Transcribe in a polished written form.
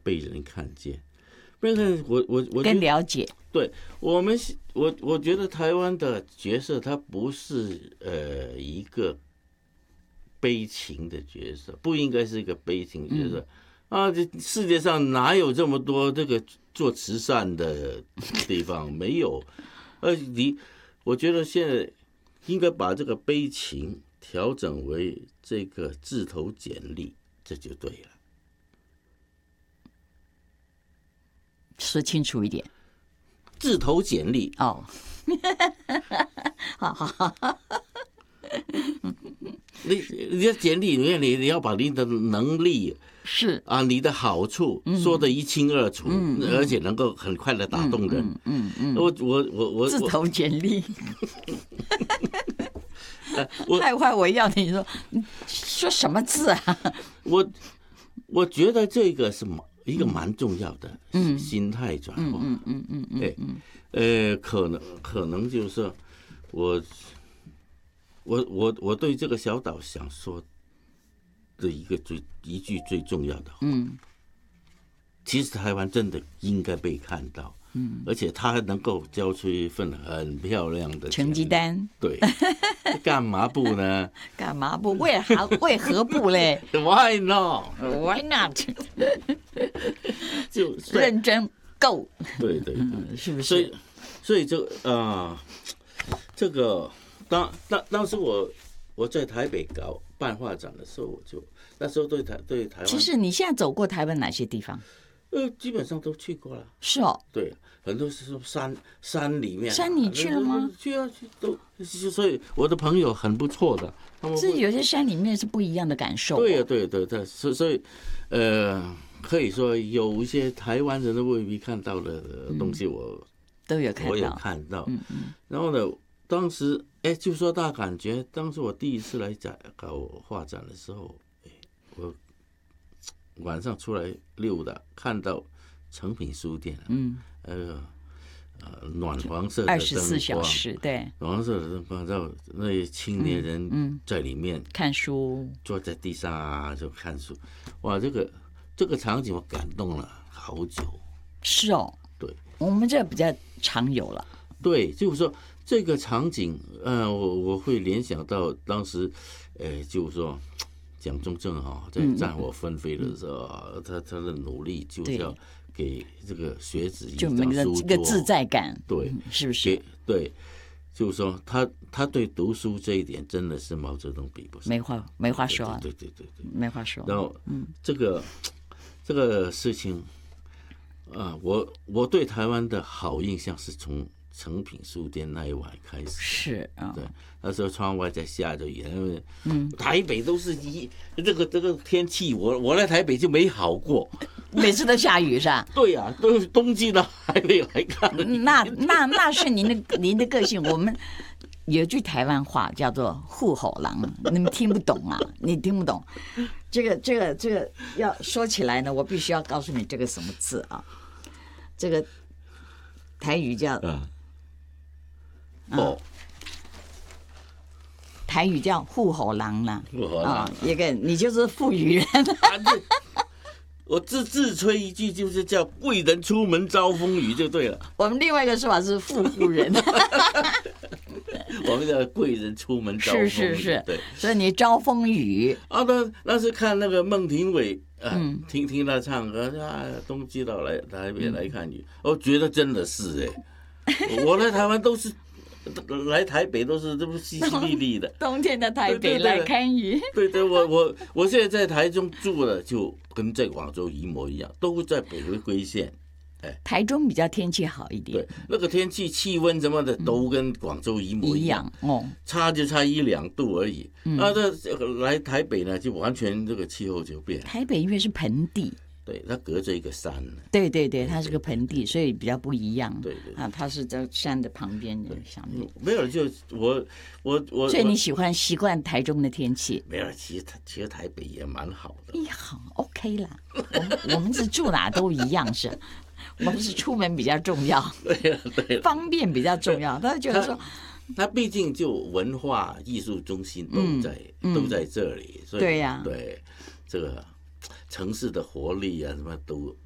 被人看见。被人看，我跟了解。 对我觉得台湾的角色，它不是一个悲情的角色，不应该是一个悲情角色。这世界上哪有这么多这个做慈善的地方？没有。我觉得现在应该把这个悲情调整为这个自投简历，这就对了。 说清楚一点。 自投简历哦，好， 你在简历里面，你要把你的能力是啊，你的好处说得一清二楚，而且能够很快的打动人。我自投简历。 我太坏，我要你说什么字啊？ 我觉得这个是一个蛮重要的心态转化。可能就是说我对这个小岛想说的一句最重要的话，其实台湾真的应该被看到，而且他能够交出一份很漂亮的成绩单。 对，干嘛不呢？ 干嘛不？为何不嘞 ？Why not? Why not? 就认真够。 对， 是不是？ 所以这个当时我在台北办画展的时候，那时候对台湾， 其实你现在走过台湾哪些地方？ 基本上都去过了。 是哦。 对，很多是山里面。 山你去了吗？ 去都。所以我的朋友很不错的。 这有些山里面是不一样的感受。 对呀，对，所以可以说有一些台湾人都未必看到的东西，我有看到。然后呢，当时就说大感觉，当时我第一次来搞画展的时候，我晚上出来溜达，看到诚品书店，暖黄色的灯光 ，24小时，对， 暖黄色的灯光，然后那些青年人在里面看书， 坐在地上就看书，哇，这个场景我感动了好久。 是哦， 对， 我们这比较常有了。 对，就是说这个场景，我会联想到当时，就是说蒋中正在战火纷飞的时候，他的努力就是要给这个学子一张书桌， 一个自在感， 对， 是不是？ 对，就是说他对读书这一点真的是毛泽东比不上， 没话说， 对， 没话说。 然后，这个事情我对台湾的好印象是从诚品书店那一晚开始。 是啊， 对，那时候窗外在下着雨，因为台北都是这个天气，我来台北就没好过， 每次都下雨是吧？ 对呀，都是冬季到台北来看。 那是您的个性。我们有句台湾话叫做“户口郎”，你们听不懂啊？你听不懂。这个要说起来呢，我必须要告诉你这个什么字啊？这个台语叫台语叫户口郎啦，一个你就是富裕人。 我自吹一句，就是叫贵人出门遭风雨就对了。 我们另外一个说法是富户人。 我们叫贵人出门遭风雨， 是， 对， 所以你遭风雨那是看那个孟庭苇听他唱歌冬季到来台北来看雨，我觉得真的是我来台湾都是来台北都是这么淅淅沥沥的， 冬天的台北来看雨。 对，我现在在台中住了，就跟在广州一模一样，都在北回归线。 台中比较天气好一点， 对，那个天气、气温什么的都跟广州一模一样差就差1-2度而已。这来台北呢，就完全这个气候就变了。 台北因为是盆地， 对，它隔着一个山。 对，它是个盆地，所以比较不一样。 对它是在山的旁边的上面。 没有，就我， 所以你习惯台中的天气？ 没有，其实台北也蛮好的。 好 ，OK 啦。我们是住哪都一样是。我们是出门比较重要， 对， 方便比较重要。他觉得说， 他毕竟就文化艺术中心都在这里，所以对呀， 对这个城市的活力啊什么